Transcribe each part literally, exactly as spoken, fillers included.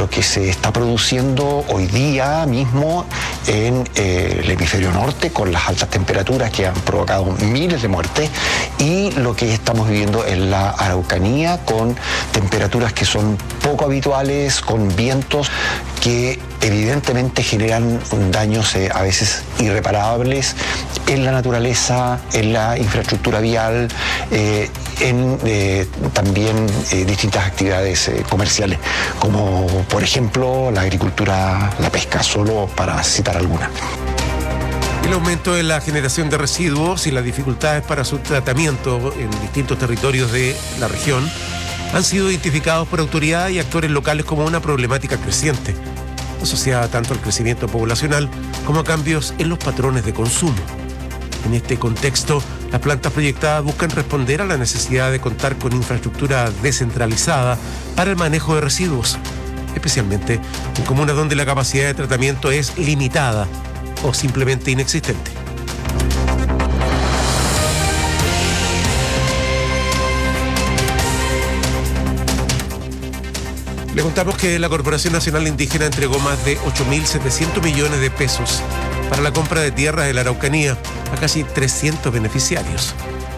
lo que se está produciendo hoy día mismo en eh, el hemisferio norte, con las altas temperaturas que han provocado miles de muertes, y lo que estamos viviendo en la Araucanía, con temperaturas que son poco habituales, con vientos que evidentemente generan daños eh, a veces irreparables en la naturaleza, en la infraestructura vial, eh, en eh, también eh, distintas actividades eh, comerciales, como por ejemplo la agricultura, la pesca, solo para citar alguna. El aumento de la generación de residuos y las dificultades para su tratamiento en distintos territorios de la región han sido identificados por autoridades y actores locales como una problemática creciente, asociada tanto al crecimiento poblacional como a cambios en los patrones de consumo. En este contexto, las plantas proyectadas buscan responder a la necesidad de contar con infraestructura descentralizada para el manejo de residuos, especialmente en comunas donde la capacidad de tratamiento es limitada o simplemente inexistente. Le contamos que la Corporación Nacional Indígena entregó más de ocho mil setecientos millones de pesos para la compra de tierras de la Araucanía a casi trescientos beneficiarios.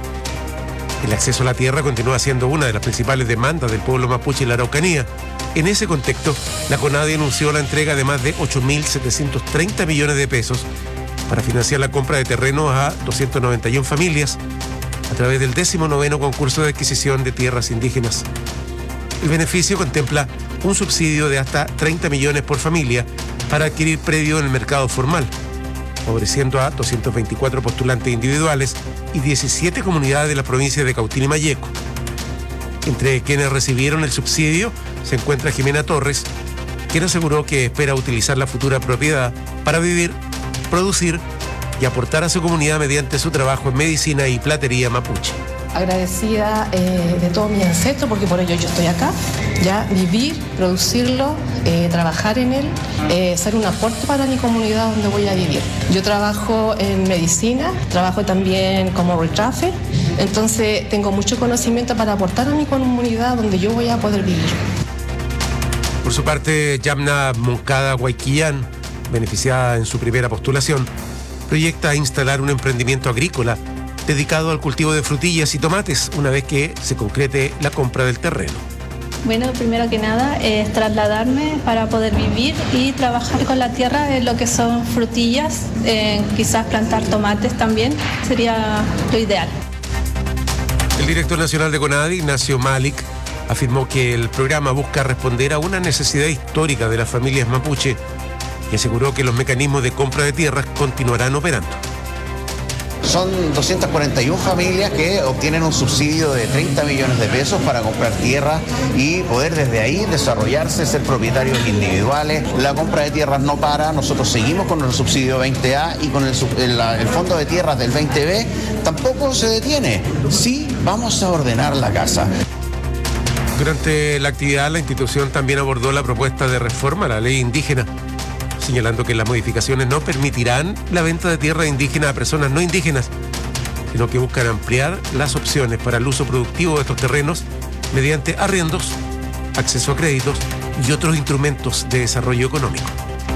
El acceso a la tierra continúa siendo una de las principales demandas del pueblo mapuche en la Araucanía. En ese contexto, la CONADI anunció la entrega de más de ocho mil setecientos treinta millones de pesos para financiar la compra de terrenos a doscientas noventa y una familias a través del décimo noveno concurso de adquisición de tierras indígenas. El beneficio contempla un subsidio de hasta treinta millones por familia para adquirir predio en el mercado formal, favoreciendo a doscientos veinticuatro postulantes individuales y diecisiete comunidades de las provincias de Cautín y Malleco. Entre quienes recibieron el subsidio se encuentra Jimena Torres, quien aseguró que espera utilizar la futura propiedad para vivir, producir y aportar a su comunidad mediante su trabajo en medicina y platería mapuche. Agradecida eh, de todos mis ancestros, porque por ello yo estoy acá, ya vivir, producirlo, eh, trabajar en él, eh, ser un aporte para mi comunidad donde voy a vivir. Yo trabajo en medicina, trabajo también como retrafe, entonces tengo mucho conocimiento para aportar a mi comunidad donde yo voy a poder vivir. Por su parte, Yamna Moncada Guayquillán, beneficiada en su primera postulación, proyecta instalar un emprendimiento agrícola dedicado al cultivo de frutillas y tomates una vez que se concrete la compra del terreno. Bueno, primero que nada es trasladarme para poder vivir y trabajar con la tierra en lo que son frutillas, eh, quizás plantar tomates también, sería lo ideal. El director nacional de CONADI, Ignacio Malik, afirmó que el programa busca responder a una necesidad histórica de las familias mapuche y aseguró que los mecanismos de compra de tierras continuarán operando. Son doscientas cuarenta y una familias que obtienen un subsidio de treinta millones de pesos para comprar tierras y poder desde ahí desarrollarse, ser propietarios individuales. La compra de tierras no para, nosotros seguimos con el subsidio veinte A y con el, el, el fondo de tierras del veinte B tampoco se detiene. Sí, vamos a ordenar la casa. Durante la actividad, la institución también abordó la propuesta de reforma a la ley indígena, señalando que las modificaciones no permitirán la venta de tierra indígena a personas no indígenas, sino que buscan ampliar las opciones para el uso productivo de estos terrenos mediante arriendos, acceso a créditos y otros instrumentos de desarrollo económico.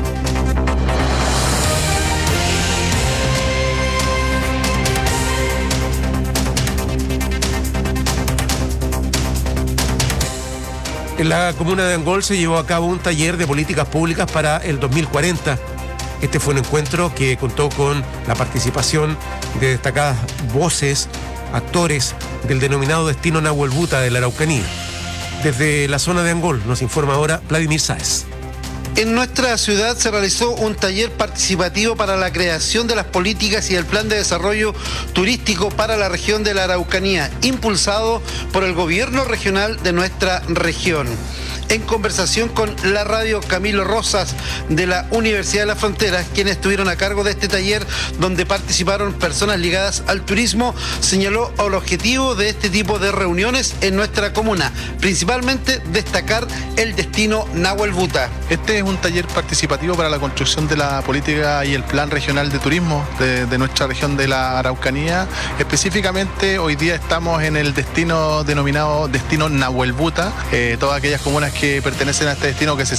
En la comuna de Angol se llevó a cabo un taller de políticas públicas para el dos mil cuarenta. Este fue un encuentro que contó con la participación de destacadas voces, actores del denominado destino Nahuel Buta de la Araucanía. Desde la zona de Angol nos informa ahora Vladimir Sáez. En nuestra ciudad se realizó un taller participativo para la creación de las políticas y el plan de desarrollo turístico para la región de la Araucanía, impulsado por el gobierno regional de nuestra región. En conversación con la radio Camilo Rosas de la Universidad de las Fronteras, quienes estuvieron a cargo de este taller donde participaron personas ligadas al turismo, señaló el objetivo de este tipo de reuniones en nuestra comuna, principalmente destacar el destino Nahuel Buta. Este es un taller participativo para la construcción de la política y el plan regional de turismo de, de nuestra región de la Araucanía. Específicamente hoy día estamos en el destino denominado destino Nahuel Buta, eh, todas aquellas comunas que pertenecen a este destino que se